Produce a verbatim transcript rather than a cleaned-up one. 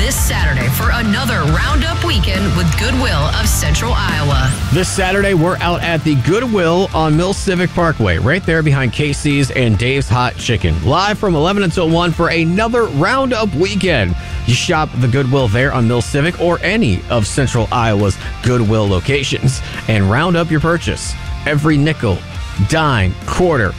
this Saturday for another Roundup weekend with Goodwill of Central Iowa. This Saturday, we're out at the Goodwill on Mill Civic Parkway, right there behind Casey's and Dave's Hot Chicken. Live from eleven until one for another Roundup weekend. You shop the Goodwill there on Mill Civic or any of Central Iowa's Goodwill locations and round up your purchase. Every nickel, dime, quarter,